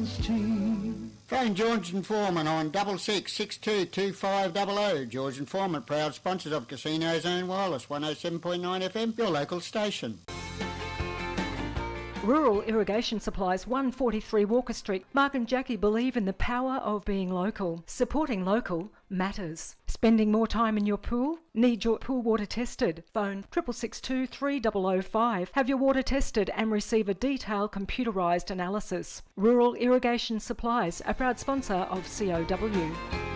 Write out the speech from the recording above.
Street. Phone George and Foreman on 66622500. George and Foreman, proud sponsors of Casino Zone Wireless, 107.9 FM, your local station. Rural Irrigation Supplies, 143 Walker Street. Mark and Jackie believe in the power of being local. Supporting local matters. Spending more time in your pool? Need your pool water tested? Phone 6662 3005. Have your water tested and receive a detailed computerised analysis. Rural Irrigation Supplies, a proud sponsor of COW.